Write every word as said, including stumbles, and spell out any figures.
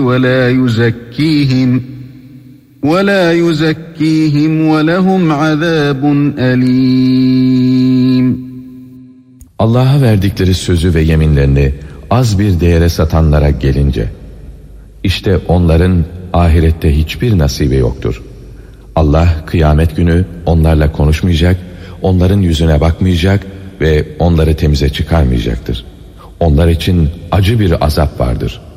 وَلَا يُزَكِّيهِمْ وَلَا يُزَكِّيهِمْ وَلَهُمْ عَذَابٌ أَلِيمٌ. Allah'a verdikleri sözü ve yeminlerini az bir değere satanlara gelince, işte onların ahirette hiçbir nasibi yoktur. Allah kıyamet günü onlarla konuşmayacak, onların yüzüne bakmayacak ve onları temize çıkarmayacaktır. Onlar için acı bir azap vardır.